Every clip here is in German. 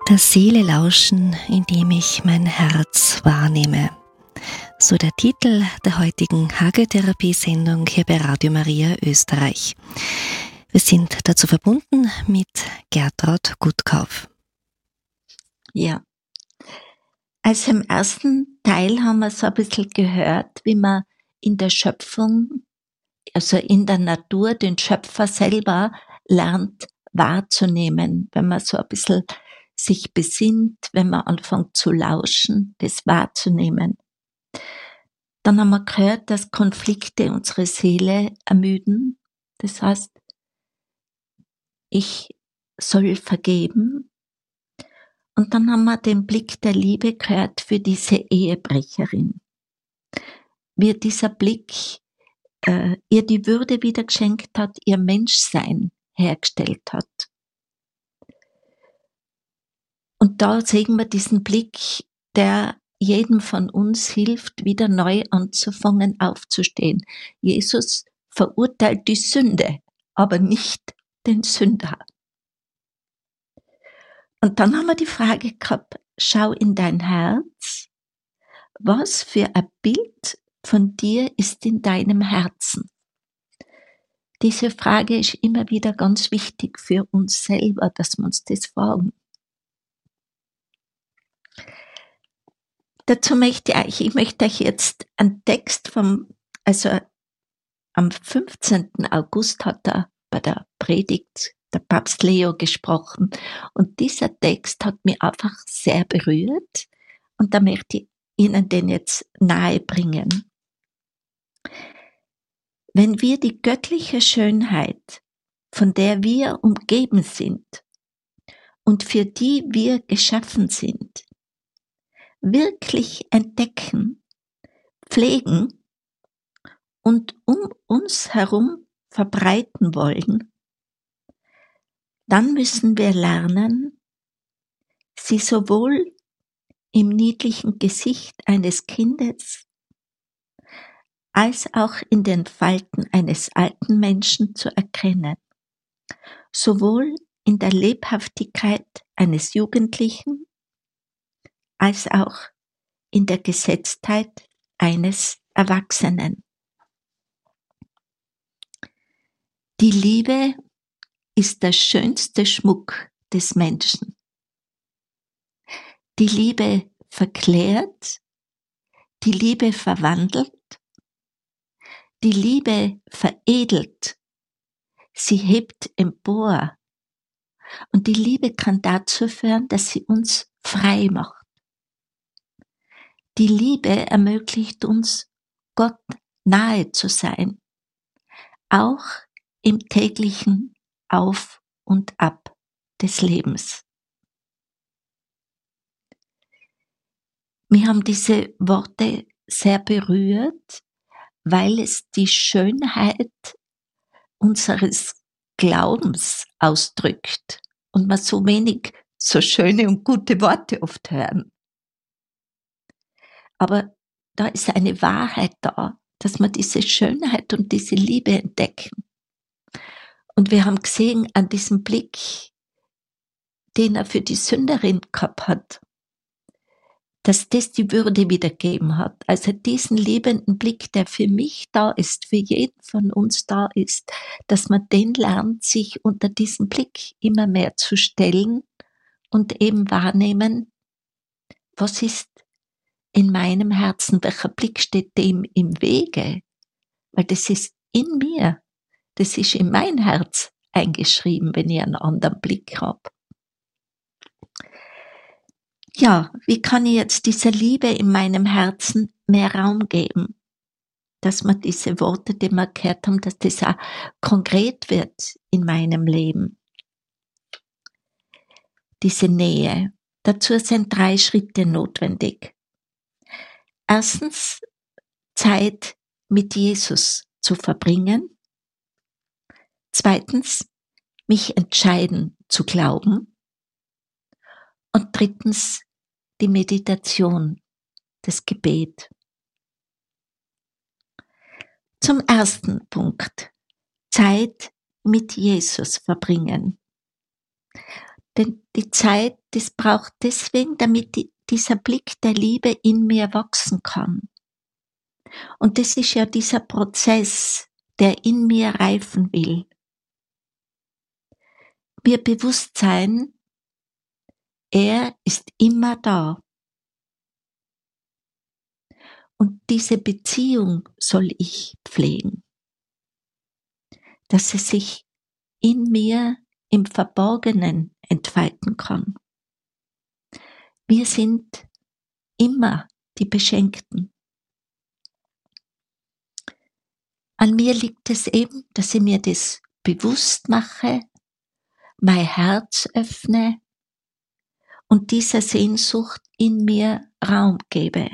Der Seele lauschen, indem ich mein Herz wahrnehme. So der Titel der heutigen Hageltherapie-Sendung hier bei Radio Maria Österreich. Wir sind dazu verbunden mit Gertraud Gutkauf. Ja, also im ersten Teil haben wir so ein bisschen gehört, wie man in der Schöpfung, also in der Natur, den Schöpfer selber lernt wahrzunehmen, wenn man so ein bisschen sich besinnt, wenn man anfängt zu lauschen, das wahrzunehmen. Dann haben wir gehört, dass Konflikte unsere Seele ermüden. Das heißt, ich soll vergeben. Und dann haben wir den Blick der Liebe gehört für diese Ehebrecherin. Wie dieser Blick ihr die Würde wieder geschenkt hat, ihr Menschsein hergestellt hat. Und da sehen wir diesen Blick, der jedem von uns hilft, wieder neu anzufangen, aufzustehen. Jesus verurteilt die Sünde, aber nicht den Sünder. Und dann haben wir die Frage gehabt, schau in dein Herz, was für ein Bild von dir ist in deinem Herzen? Diese Frage ist immer wieder ganz wichtig für uns selber, dass wir uns das fragen. Dazu möchte ich möchte euch jetzt einen Text am 15. August hat er bei der Predigt der Papst Leo gesprochen. Und dieser Text hat mich einfach sehr berührt. Und da möchte ich Ihnen den jetzt nahe bringen. Wenn wir die göttliche Schönheit, von der wir umgeben sind und für die wir geschaffen sind, wirklich entdecken, pflegen und um uns herum verbreiten wollen, dann müssen wir lernen, sie sowohl im niedlichen Gesicht eines Kindes als auch in den Falten eines alten Menschen zu erkennen, sowohl in der Lebhaftigkeit eines Jugendlichen als auch in der Gesetztheit eines Erwachsenen. Die Liebe ist der schönste Schmuck des Menschen. Die Liebe verklärt, die Liebe verwandelt, die Liebe veredelt, sie hebt empor und die Liebe kann dazu führen, dass sie uns frei macht. Die Liebe ermöglicht uns, Gott nahe zu sein, auch im täglichen Auf und Ab des Lebens. Mir haben diese Worte sehr berührt, weil es die Schönheit unseres Glaubens ausdrückt und man so wenig so schöne und gute Worte oft hören. Aber da ist eine Wahrheit da, dass wir diese Schönheit und diese Liebe entdecken. Und wir haben gesehen an diesem Blick, den er für die Sünderin gehabt hat, dass das die Würde wiedergeben hat. Also diesen liebenden Blick, der für mich da ist, für jeden von uns da ist, dass man den lernt, sich unter diesen Blick immer mehr zu stellen und eben wahrnehmen, was ist in meinem Herzen, welcher Blick steht dem im Wege? Weil das ist in mir, das ist in mein Herz eingeschrieben, wenn ich einen anderen Blick habe. Ja, wie kann ich jetzt dieser Liebe in meinem Herzen mehr Raum geben? Dass man diese Worte, die wir gehört haben, dass das auch konkret wird in meinem Leben. Diese Nähe. Dazu sind 3 Schritte notwendig. Erstens, Zeit mit Jesus zu verbringen. Zweitens, mich entscheiden zu glauben. Und drittens, die Meditation, das Gebet. Zum ersten Punkt, Zeit mit Jesus verbringen. Denn die Zeit, das braucht deswegen, damit dieser Blick der Liebe in mir wachsen kann. Und das ist ja dieser Prozess, der in mir reifen will. Mir bewusst sein, er ist immer da. Und diese Beziehung soll ich pflegen. Dass sie sich in mir im Verborgenen entfalten kann. Wir sind immer die Beschenkten. An mir liegt es eben, dass ich mir das bewusst mache, mein Herz öffne und dieser Sehnsucht in mir Raum gebe.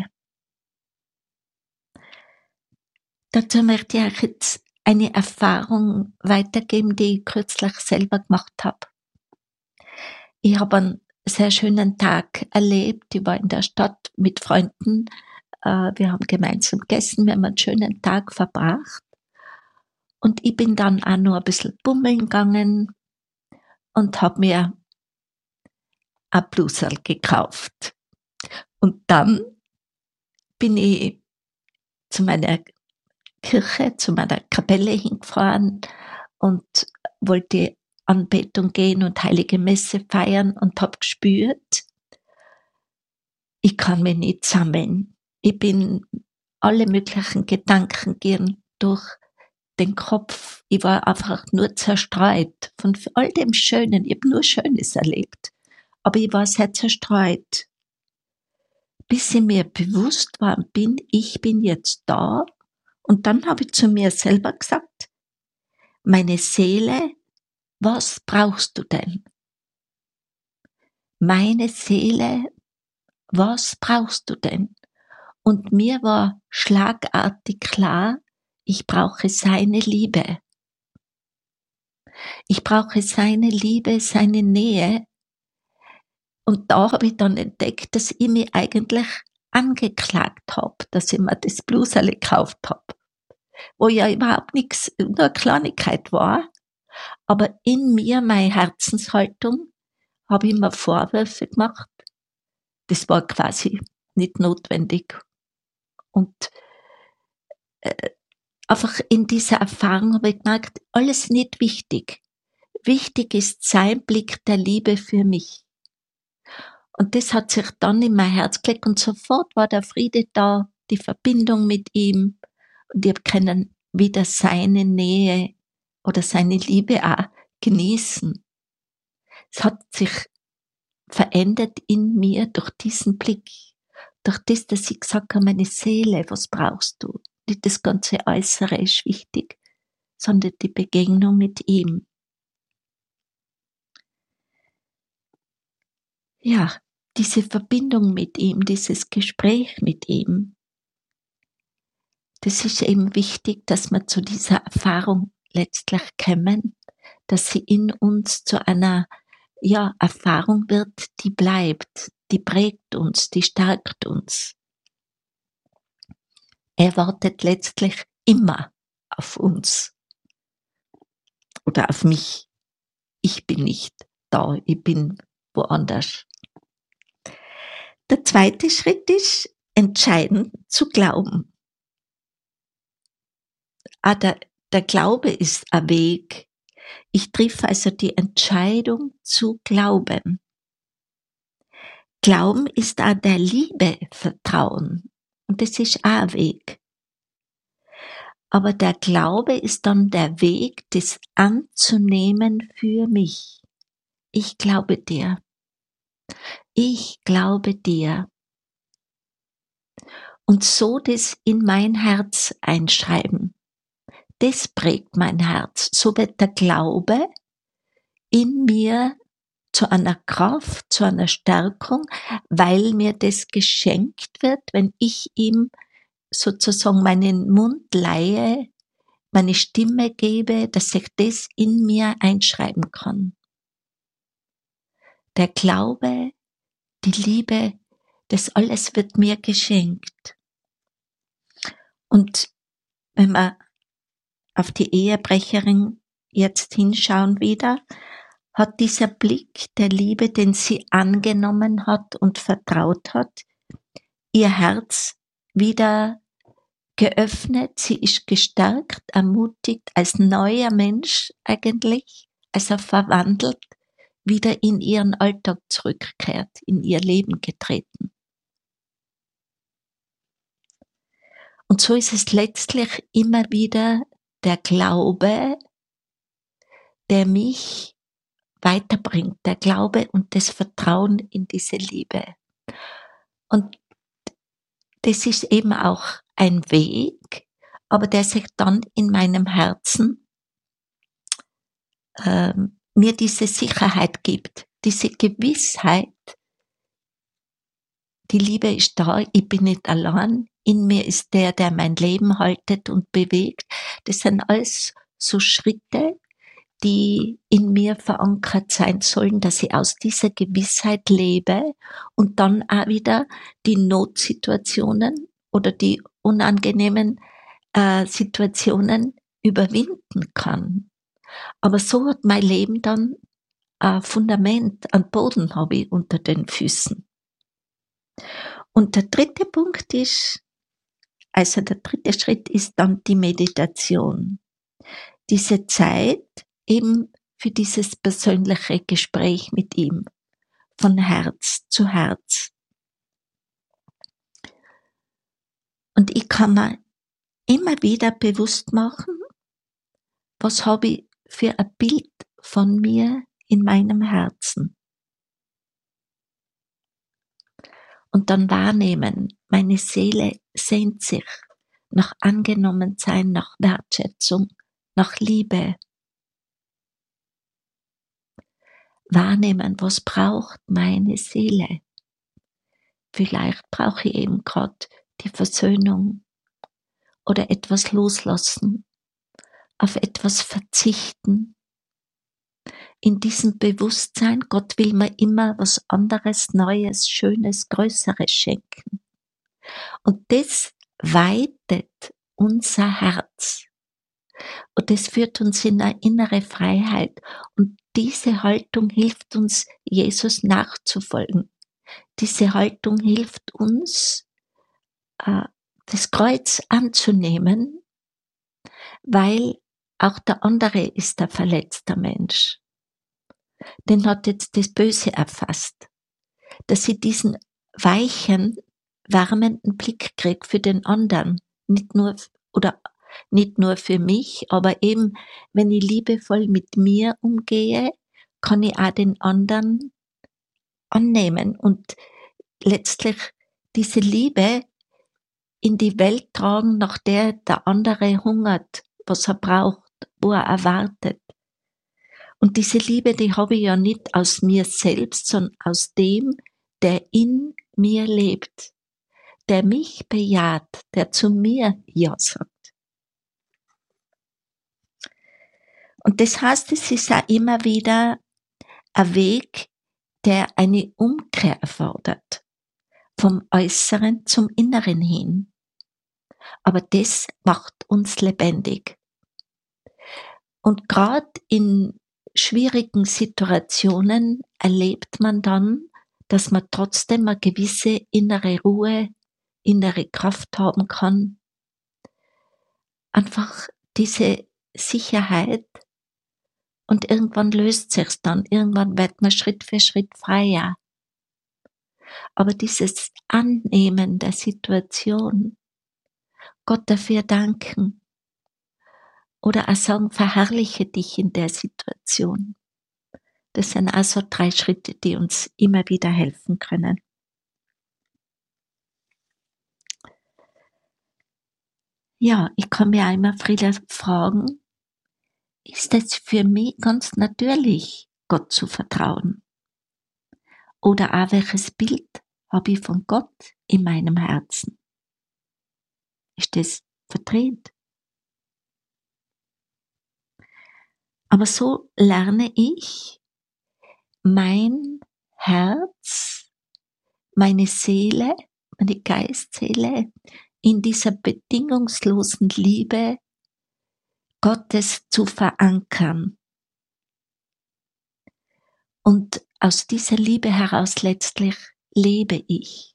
Dazu möchte ich euch jetzt eine Erfahrung weitergeben, die ich kürzlich selber gemacht habe. Ich habe einen sehr schönen Tag erlebt. Ich war in der Stadt mit Freunden. Wir haben gemeinsam gegessen, wir haben einen schönen Tag verbracht. Und ich bin dann auch noch ein bisschen bummeln gegangen und habe mir ein Bluserl gekauft. Und dann bin ich zu meiner Kirche, zu meiner Kapelle hingefahren und wollte Anbetung gehen und Heilige Messe feiern und habe gespürt, ich kann mich nicht sammeln. Ich bin alle möglichen Gedanken gehen durch den Kopf. Ich war einfach nur zerstreut von all dem Schönen. Ich habe nur Schönes erlebt. Aber ich war sehr zerstreut. Bis ich mir bewusst war, ich bin jetzt da. Und dann habe ich zu mir selber gesagt, meine Seele, was brauchst du denn? Meine Seele, was brauchst du denn? Und mir war schlagartig klar, ich brauche seine Liebe. Ich brauche seine Liebe, seine Nähe. Und da habe ich dann entdeckt, dass ich mich eigentlich angeklagt habe, dass ich mir das Bluserle gekauft habe. Wo ja überhaupt nichts, nur eine Kleinigkeit war. Aber in mir, meine Herzenshaltung, habe ich mir Vorwürfe gemacht. Das war quasi nicht notwendig. Und einfach in dieser Erfahrung habe ich gemerkt, alles nicht wichtig. Wichtig ist sein Blick der Liebe für mich. Und das hat sich dann in mein Herz gelegt und sofort war der Friede da, die Verbindung mit ihm und ich habe können wieder seine Nähe oder seine Liebe auch genießen. Es hat sich verändert in mir durch diesen Blick, durch das, dass ich gesagt habe, meine Seele, was brauchst du? Nicht das ganze Äußere ist wichtig, sondern die Begegnung mit ihm. Ja, diese Verbindung mit ihm, dieses Gespräch mit ihm, das ist eben wichtig, dass wir zu dieser Erfahrung letztlich kommen, dass sie in uns zu einer Erfahrung wird, die bleibt, die prägt uns, die stärkt uns. Er wartet letztlich immer auf uns oder auf mich. Ich bin nicht da, ich bin woanders. Der zweite Schritt ist, entscheiden zu glauben. Der Glaube ist ein Weg. Ich treffe also die Entscheidung zu glauben. Glauben ist auch der Liebe Vertrauen. Und das ist auch ein Weg. Aber der Glaube ist dann der Weg, das anzunehmen für mich. Ich glaube dir. Ich glaube dir. Und so das in mein Herz einschreiben. Das prägt mein Herz. So wird der Glaube in mir zu einer Kraft, zu einer Stärkung, weil mir das geschenkt wird, wenn ich ihm sozusagen meinen Mund leihe, meine Stimme gebe, dass ich das in mir einschreiben kann. Der Glaube, die Liebe, das alles wird mir geschenkt. Und wenn wir auf die Ehebrecherin jetzt hinschauen wieder, hat dieser Blick der Liebe, den sie angenommen hat und vertraut hat, ihr Herz wieder geöffnet. Sie ist gestärkt, ermutigt, als neuer Mensch eigentlich, also verwandelt, wieder in ihren Alltag zurückkehrt, in ihr Leben getreten. Und so ist es letztlich immer wieder der Glaube, der mich weiterbringt, der Glaube und das Vertrauen in diese Liebe. Und das ist eben auch ein Weg, aber der sich dann in meinem Herzen mir diese Sicherheit gibt, diese Gewissheit, die Liebe ist da, ich bin nicht allein, in mir ist der mein Leben haltet und bewegt. Das sind alles so Schritte, die in mir verankert sein sollen, dass ich aus dieser Gewissheit lebe und dann auch wieder die Notsituationen oder die unangenehmen Situationen überwinden kann. Aber so hat mein Leben dann ein Fundament, ein Boden habe ich unter den Füßen. Und der dritte Punkt ist, also der dritte Schritt ist dann die Meditation. Diese Zeit eben für dieses persönliche Gespräch mit ihm, von Herz zu Herz. Und ich kann mir immer wieder bewusst machen, was habe ich für ein Bild von mir in meinem Herzen. Und dann wahrnehmen, meine Seele sehnt sich nach Angenommensein, nach Wertschätzung, nach Liebe. Wahrnehmen, was braucht meine Seele. Vielleicht brauche ich eben gerade die Versöhnung oder etwas loslassen, auf etwas verzichten. In diesem Bewusstsein, Gott will mir immer was anderes, Neues, Schönes, Größeres schenken. Und das weitet unser Herz. Und das führt uns in eine innere Freiheit. Und diese Haltung hilft uns, Jesus nachzufolgen. Diese Haltung hilft uns, das Kreuz anzunehmen, weil auch der andere ist ein verletzter Mensch. Den hat jetzt das Böse erfasst. Dass ich diesen weichen, wärmenden Blick kriege für den anderen. Nicht nur für mich, aber eben, wenn ich liebevoll mit mir umgehe, kann ich auch den anderen annehmen und letztlich diese Liebe in die Welt tragen, nach der der andere hungert, was er braucht, wo er erwartet. Und diese Liebe, die habe ich ja nicht aus mir selbst, sondern aus dem, der in mir lebt, der mich bejaht, der zu mir Ja sagt. Und das heißt, es ist auch immer wieder ein Weg, der eine Umkehr erfordert, vom Äußeren zum Inneren hin. Aber das macht uns lebendig. Und gerade in schwierigen Situationen erlebt man dann, dass man trotzdem eine gewisse innere Ruhe, innere Kraft haben kann. Einfach diese Sicherheit und irgendwann löst sich's dann, irgendwann wird man Schritt für Schritt freier. Aber dieses Annehmen der Situation, Gott dafür danken oder auch sagen, verherrliche dich in der Situation. Das sind also 3 Schritte, die uns immer wieder helfen können. Ja, ich kann mir auch immer wieder fragen, ist es für mich ganz natürlich, Gott zu vertrauen? Oder auch welches Bild habe ich von Gott in meinem Herzen? Ist das verdreht? Aber so lerne ich, mein Herz, meine Seele, meine Geistseele in dieser bedingungslosen Liebe Gottes zu verankern. Und aus dieser Liebe heraus letztlich lebe ich.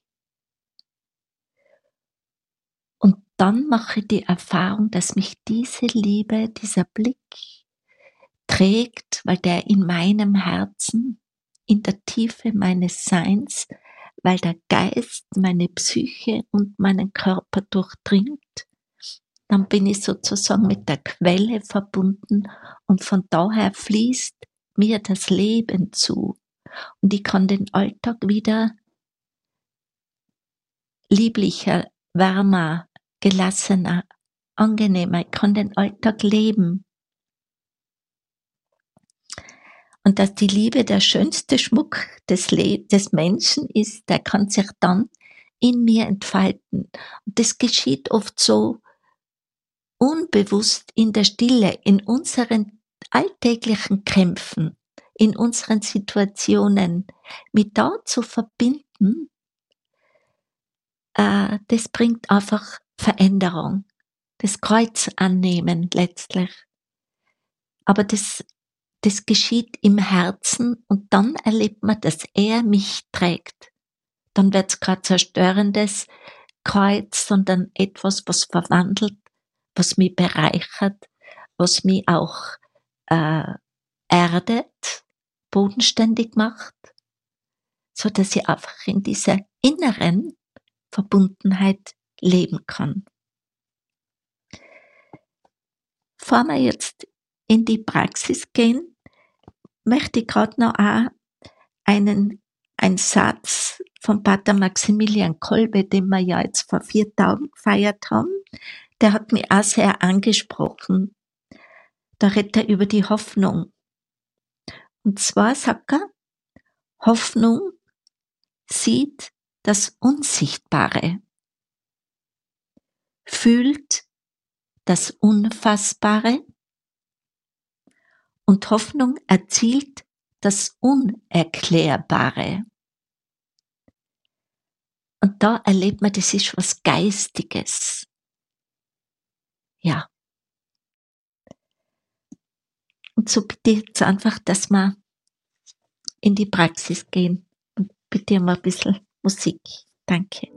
Und dann mache ich die Erfahrung, dass mich diese Liebe, dieser Blick trägt, weil der in meinem Herzen, in der Tiefe meines Seins, weil der Geist meine Psyche und meinen Körper durchdringt, dann bin ich sozusagen mit der Quelle verbunden und von daher fließt mir das Leben zu und ich kann den Alltag wieder lieblicher, wärmer, gelassener, angenehmer, ich kann den Alltag leben. Und dass die Liebe der schönste Schmuck des Menschen ist, der kann sich dann in mir entfalten. Und das geschieht oft so unbewusst in der Stille, in unseren alltäglichen Kämpfen, in unseren Situationen, mit da zu verbinden, das bringt einfach Veränderung, das Kreuz annehmen letztlich. Aber das geschieht im Herzen und dann erlebt man, dass er mich trägt. Dann wird es kein zerstörendes Kreuz, sondern etwas, was verwandelt, was mich bereichert, was mich auch erdet, bodenständig macht, so dass ich einfach in dieser inneren Verbundenheit leben kann. Bevor wir jetzt in die Praxis gehen, möchte ich gerade noch auch einen Satz von Pater Maximilian Kolbe, den wir ja jetzt vor 4 Tagen gefeiert haben, der hat mich auch sehr angesprochen. Da redet er über die Hoffnung. Und zwar sagt er, Hoffnung sieht das Unsichtbare, fühlt das Unfassbare und Hoffnung erzielt das Unerklärbare. Und da erlebt man, das ist was Geistiges. Ja. Und so bitte ich jetzt einfach, dass wir in die Praxis gehen. Und bitte mal ein bisschen Musik. Danke.